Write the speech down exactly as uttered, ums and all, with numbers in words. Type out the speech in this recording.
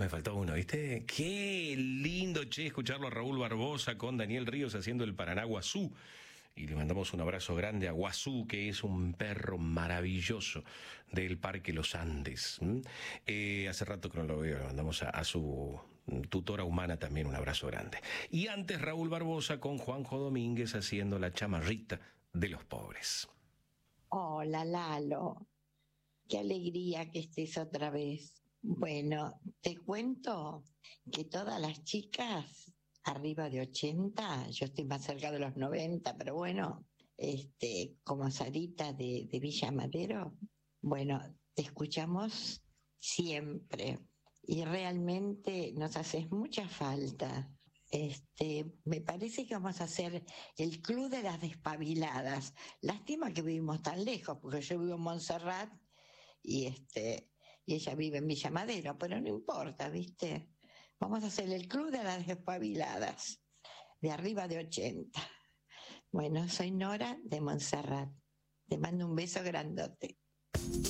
me faltó uno, ¿viste? Qué lindo, che, escucharlo a Raúl Barbosa con Daniel Ríos haciendo el Paraná Guazú. Y le mandamos un abrazo grande a Guazú, que es un perro maravilloso del Parque Los Andes. ¿Mm? Eh, hace rato que no lo veo, le mandamos a, a su tutora humana también un abrazo grande. Y antes Raúl Barbosa con Juanjo Domínguez haciendo la chamarrita de los pobres. Hola, Lalo. Qué alegría que estés otra vez. Bueno, te cuento que todas las chicas arriba de ochenta, yo estoy más cerca de los noventa, pero bueno, este, como Sarita de, de Villa Madero, bueno, te escuchamos siempre y realmente nos haces mucha falta. Este, me parece que vamos a hacer el club de las despabiladas. Lástima que vivimos tan lejos, porque yo vivo en Montserrat y este y ella vive en Villa Madero, pero no importa, ¿viste? Vamos a hacer el club de las despabiladas, de arriba de ochenta. Bueno, soy Nora de Montserrat. Te mando un beso grandote.